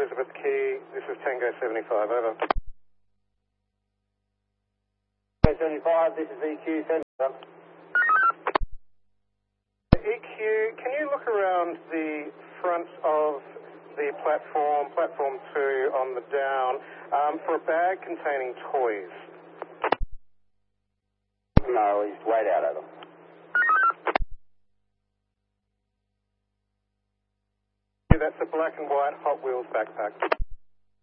Elizabeth Key, this is Tango 75, over. Tango 75, this is EQ, send over. EQ, can you look around the front of the platform 2 on the down, for a bag containing toys? No, he's way out of them. That's a black and white Hot Wheels backpack.